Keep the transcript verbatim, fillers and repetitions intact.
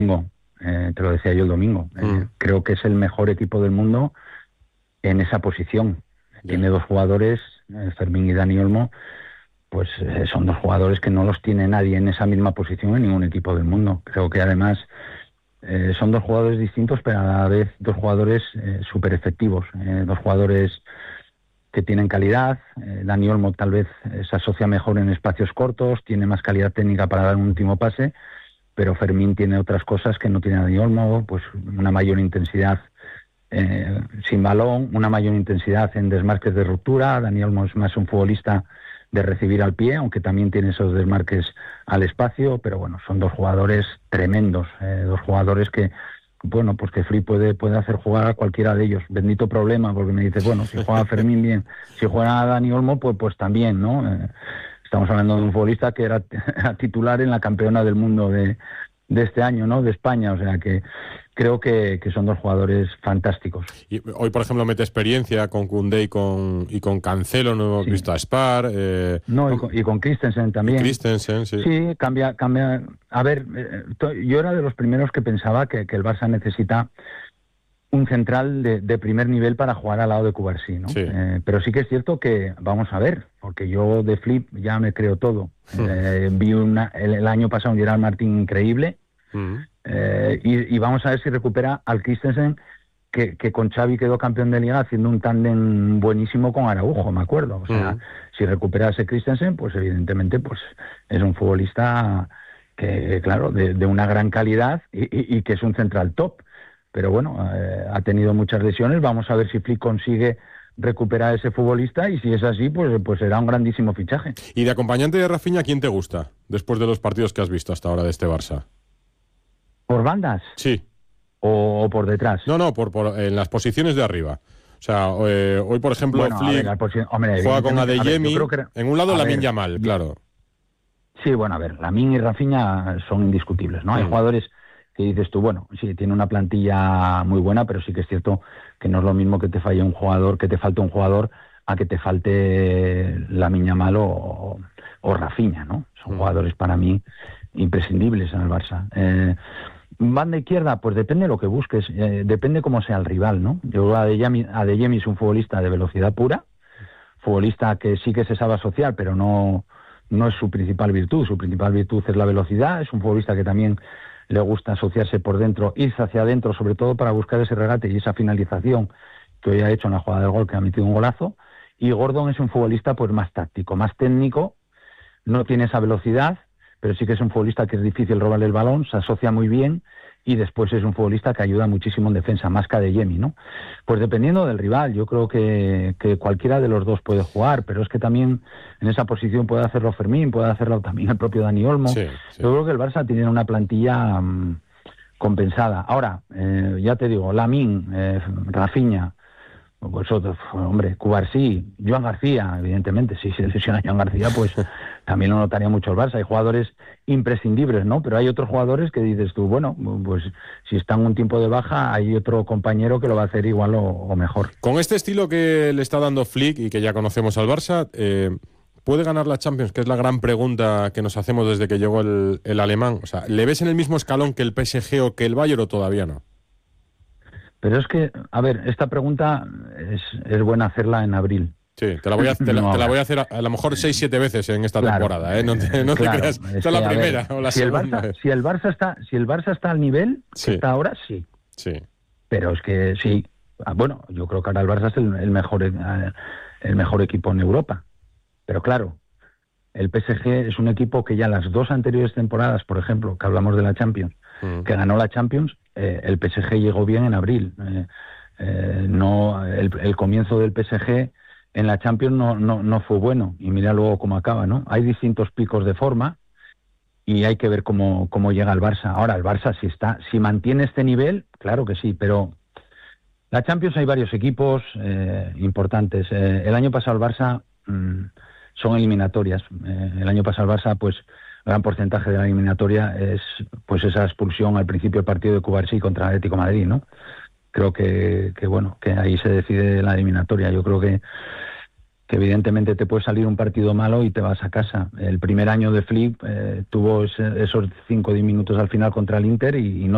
domingo, eh, te lo decía yo el domingo, eh, Mm. creo que es el mejor equipo del mundo en esa posición. Ya. Tiene dos jugadores, eh, Fermín y Dani Olmo, pues eh, son dos jugadores que no los tiene nadie en esa misma posición en ningún equipo del mundo. Creo que además eh, son dos jugadores distintos, pero a la vez dos jugadores eh, súper efectivos, eh, dos jugadores que tienen calidad. eh, Dani Olmo tal vez eh, se asocia mejor en espacios cortos, tiene más calidad técnica para dar un último pase, pero Fermín tiene otras cosas que no tiene Dani Olmo, pues una mayor intensidad eh, sin balón, una mayor intensidad en desmarques de ruptura. Dani Olmo es más un futbolista de recibir al pie, aunque también tiene esos desmarques al espacio, pero bueno, son dos jugadores tremendos, eh, dos jugadores que, bueno, pues que Free puede, puede hacer jugar a cualquiera de ellos. Bendito problema, porque me dices, bueno, si juega Fermín bien, si juega Dani Olmo, pues, pues también, ¿no? Eh, estamos hablando de un futbolista que era, era titular en la campeona del mundo de, de este año, ¿no? De España, o sea que creo que, que son dos jugadores fantásticos. Y hoy, por ejemplo, mete experiencia con Koundé y con, y con Cancelo, no hemos Sí. visto a Spar. Eh, No, y con, y con Christensen también. Y Christensen, sí. Sí, cambia, cambia. A ver, eh, to- yo era de los primeros que pensaba que, que el Barça necesita un central de, de primer nivel para jugar al lado de Cubarsí, ¿no? Sí. Eh, pero sí que es cierto que, vamos a ver, porque yo de Flip ya me creo todo. Eh, vi una, el, el año pasado un Gerard Martín increíble, Mm. eh, y, y vamos a ver si recupera al Christensen, que, que con Xavi quedó campeón de Liga haciendo un tándem buenísimo con Araujo, me acuerdo. O sea, Mm. si recupera ese Christensen, pues evidentemente pues es un futbolista que, claro, de, de una gran calidad y, y, y que es un central top. Pero bueno, eh, ha tenido muchas lesiones. Vamos a ver si Flick consigue recuperar a ese futbolista, y si es así, pues, pues será un grandísimo fichaje. Y de acompañante de Rafinha, ¿quién te gusta después de los partidos que has visto hasta ahora de este Barça? ¿Por bandas Sí. o, o por detrás? No, no, por, por en las posiciones de arriba. O sea, eh, hoy, por ejemplo, Bueno, a Flick ver, la posi- hombre, juega con evidentemente, a ver, Adeyemi. yo creo que- En un lado a Lamine ver, Yamal, yo- claro. Sí, bueno, a ver, Lamine y Rafinha son indiscutibles, ¿no? Hay Mm. jugadores que dices tú, bueno, sí, tiene una plantilla muy buena, pero sí que es cierto que no es lo mismo que te falle un jugador, que te falte un jugador, a que te falte Lamine Yamal o, o Rafinha, ¿no? Son Mm. jugadores para mí imprescindibles en el Barça. Eh, banda izquierda, pues depende de lo que busques, eh, depende cómo sea el rival, ¿no? Yo Adeyemi, Adeyemi es un futbolista de velocidad pura, futbolista que sí que se sabe asociar, pero no, no es su principal virtud. Su principal virtud es la velocidad. Es un futbolista que también le gusta asociarse por dentro, irse hacia adentro, sobre todo para buscar ese regate y esa finalización que hoy ha hecho en la jugada del gol, que ha metido un golazo. Y Gordon es un futbolista pues más táctico, más técnico, no tiene esa velocidad, pero sí que es un futbolista que es difícil robarle el balón, se asocia muy bien, y después es un futbolista que ayuda muchísimo en defensa, más que Adeyemi, ¿no? Pues dependiendo del rival, yo creo que, que cualquiera de los dos puede jugar, pero es que también en esa posición puede hacerlo Fermín, puede hacerlo también el propio Dani Olmo. Sí, sí. Yo creo que el Barça tiene una plantilla mmm, compensada. Ahora, eh, ya te digo, Lamine, eh, Rafinha, pues otro, hombre, Cubarsí, Joan García, evidentemente, si se lesiona Joan García, pues también lo notaría mucho el Barça. Hay jugadores imprescindibles, ¿no? Pero hay otros jugadores que dices tú, bueno, pues si están un tiempo de baja, hay otro compañero que lo va a hacer igual o, o mejor. Con este estilo que le está dando Flick y que ya conocemos al Barça, eh, ¿puede ganar la Champions? Que es la gran pregunta que nos hacemos desde que llegó el, el alemán. O sea, ¿le ves en el mismo escalón que el P S G o que el Bayern o todavía no? Pero es que, a ver, esta pregunta es, es buena hacerla en abril. Sí, te la voy a, te la, No, te la voy a hacer a, a lo mejor seis, siete veces en esta claro, temporada, ¿eh? No te, no claro, te creas. es Esta es que, la a primera ver, o la si el segunda. Barça, si el Barça está, si el Barça está al nivel que Sí. está ahora, sí. Sí. Pero es que sí. Ah, bueno, yo creo que ahora el Barça es el, el mejor, eh, el mejor equipo en Europa. Pero claro, el P S G es un equipo que ya las dos anteriores temporadas, por ejemplo, que hablamos de la Champions, Mm. que ganó la Champions, eh, el P S G llegó bien en abril. Eh, eh, no, el, el comienzo del P S G en la Champions no, no, no fue bueno, y mira luego cómo acaba, ¿no? Hay distintos picos de forma y hay que ver cómo, cómo llega el Barça. Ahora, el Barça, si está, si mantiene este nivel, claro que sí, pero la Champions hay varios equipos eh, importantes. Eh, el año pasado el Barça mmm, son eliminatorias. Eh, el año pasado el Barça, pues, gran porcentaje de la eliminatoria es pues esa expulsión al principio del partido de Cubarsí contra el Atlético de Madrid, ¿no? Creo que, que bueno, que ahí se decide la eliminatoria. Yo creo que, que evidentemente te puede salir un partido malo y te vas a casa. El primer año de Flick eh, tuvo ese, esos cinco o diez minutos al final contra el Inter y, y no